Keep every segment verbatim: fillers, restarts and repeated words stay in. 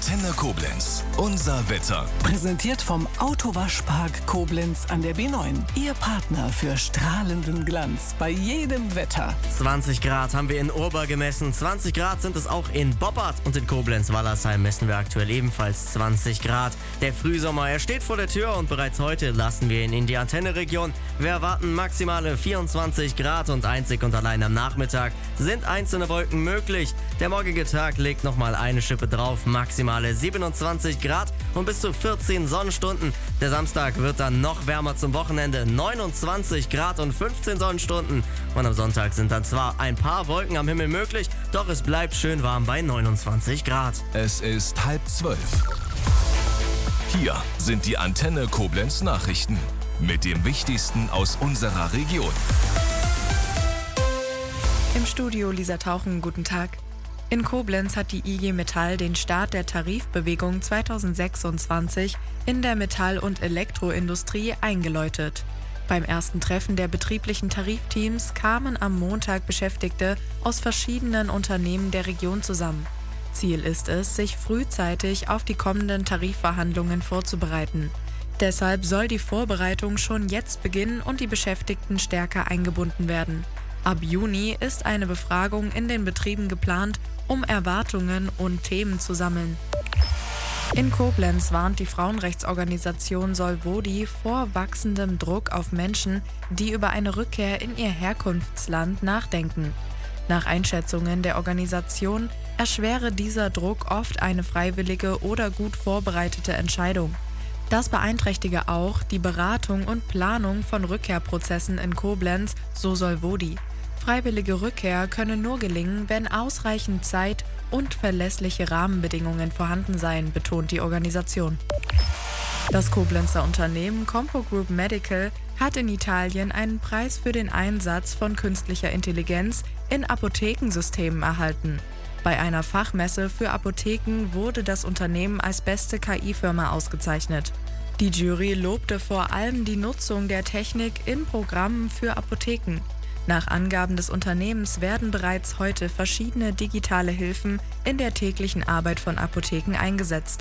Antenne Koblenz. Unser Wetter. Präsentiert vom Autowaschpark Koblenz an der B neun. Ihr Partner für strahlenden Glanz bei jedem Wetter. zwanzig Grad haben wir in Urber gemessen. zwanzig Grad sind es auch in Boppard. Und in Koblenz-Wallersheim messen wir aktuell ebenfalls zwanzig Grad. Der Frühsommer, er steht vor der Tür und bereits heute lassen wir ihn in die Antenne-Region. Wir erwarten maximale vierundzwanzig Grad und einzig und allein am Nachmittag sind einzelne Wolken möglich. Der morgige Tag legt nochmal eine Schippe drauf, maximale siebenundzwanzig Grad und bis zu vierzehn Sonnenstunden. Der Samstag wird dann noch wärmer zum Wochenende, neunundzwanzig Grad und fünfzehn Sonnenstunden. Und am Sonntag sind dann zwar ein paar Wolken am Himmel möglich, doch es bleibt schön warm bei neunundzwanzig Grad. Es ist halb zwölf. Hier sind die Antenne Koblenz Nachrichten mit dem Wichtigsten aus unserer Region. Im Studio Lisa Tauchen, guten Tag. In Koblenz hat die I G Metall den Start der Tarifbewegung zweitausendsechsundzwanzig in der Metall- und Elektroindustrie eingeläutet. Beim ersten Treffen der betrieblichen Tarifteams kamen am Montag Beschäftigte aus verschiedenen Unternehmen der Region zusammen. Ziel ist es, sich frühzeitig auf die kommenden Tarifverhandlungen vorzubereiten. Deshalb soll die Vorbereitung schon jetzt beginnen und die Beschäftigten stärker eingebunden werden. Ab Juni ist eine Befragung in den Betrieben geplant, um Erwartungen und Themen zu sammeln. In Koblenz warnt die Frauenrechtsorganisation Solvodi vor wachsendem Druck auf Menschen, die über eine Rückkehr in ihr Herkunftsland nachdenken. Nach Einschätzungen der Organisation erschwere dieser Druck oft eine freiwillige oder gut vorbereitete Entscheidung. Das beeinträchtige auch die Beratung und Planung von Rückkehrprozessen in Koblenz, so Solvodi. Freiwillige Rückkehr könne nur gelingen, wenn ausreichend Zeit und verlässliche Rahmenbedingungen vorhanden seien, betont die Organisation. Das Koblenzer Unternehmen Compo Group Medical hat in Italien einen Preis für den Einsatz von künstlicher Intelligenz in Apothekensystemen erhalten. Bei einer Fachmesse für Apotheken wurde das Unternehmen als beste K I-Firma ausgezeichnet. Die Jury lobte vor allem die Nutzung der Technik in Programmen für Apotheken. Nach Angaben des Unternehmens werden bereits heute verschiedene digitale Hilfen in der täglichen Arbeit von Apotheken eingesetzt.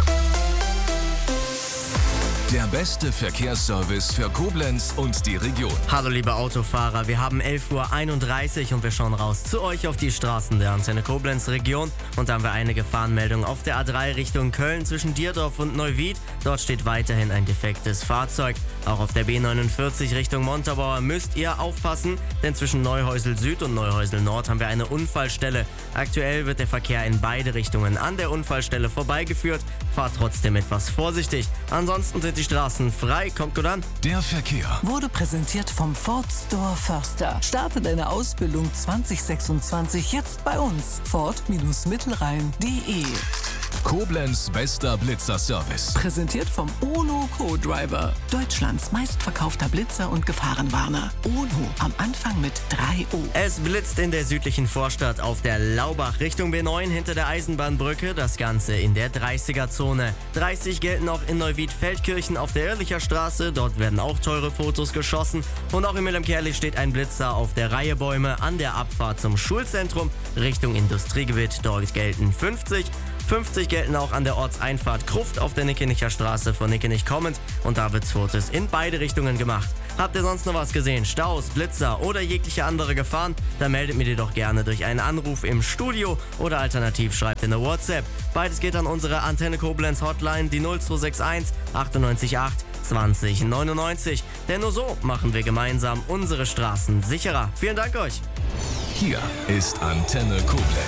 Der beste Verkehrsservice für Koblenz und die Region. Hallo liebe Autofahrer, wir haben elf Uhr einunddreißig und wir schauen raus zu euch auf die Straßen der Antenne Koblenz Region. Und da haben wir eine Gefahrenmeldung auf der A drei Richtung Köln zwischen Dierdorf und Neuwied. Dort steht weiterhin ein defektes Fahrzeug. Auch auf der B neunundvierzig Richtung Montabaur müsst ihr aufpassen, denn zwischen Neuhäusel Süd und Neuhäusel Nord haben wir eine Unfallstelle. Aktuell wird der Verkehr in beide Richtungen an der Unfallstelle vorbeigeführt. Fahrt trotzdem etwas vorsichtig. Ansonsten sind die Straßen frei. Kommt gut an. Der Verkehr Wurde präsentiert vom Ford Store Förster. Starte deine Ausbildung zwanzig sechsundzwanzig jetzt bei uns. Ford-Mittelrhein punkt de. Koblenz bester Blitzer-Service. Präsentiert vom Ono Co-Driver. Deutschlands meistverkaufter Blitzer und Gefahrenwarner. Ono am Anfang mit drei O. Es blitzt in der südlichen Vorstadt auf der Laubach Richtung B neun hinter der Eisenbahnbrücke. Das Ganze in der dreißiger-Zone. dreißig gelten auch in Neuwied-Feldkirchen auf der Ehrlicher Straße. Dort werden auch teure Fotos geschossen. Und auch in Wilhelmkerli steht ein Blitzer auf der Reihe Bäume an der Abfahrt zum Schulzentrum Richtung Industriegebiet. Dort gelten fünfzig. fünfzig gelten auch an der Ortseinfahrt Kruft auf der Nickenicher Straße von Nickenich kommend und da wird Fotos in beide Richtungen gemacht. Habt ihr sonst noch was gesehen? Staus, Blitzer oder jegliche andere Gefahren? Dann meldet mir die doch gerne durch einen Anruf im Studio oder alternativ schreibt in der WhatsApp. Beides geht an unsere Antenne Koblenz Hotline, die null zwei sechs eins achtundneunzig acht zwanzig neunundneunzig. Denn nur so machen wir gemeinsam unsere Straßen sicherer. Vielen Dank euch. Hier ist Antenne Koblenz.